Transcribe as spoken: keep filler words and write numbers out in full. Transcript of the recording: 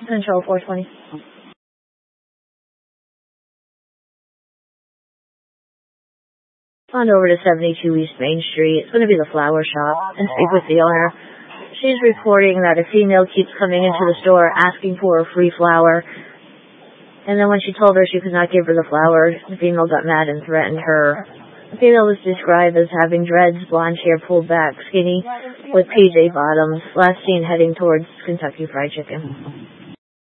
Control four twenty. On over to seventy-two East Main Street. It's going to be the flower shop, and speak with the owner. She's reporting that a female keeps coming into the store asking for a free flower. And then when she told her she could not give her the flower, the female got mad and threatened her. The female was described as having dreads, blonde hair pulled back, skinny, with P J bottoms, last seen heading towards Kentucky Fried Chicken.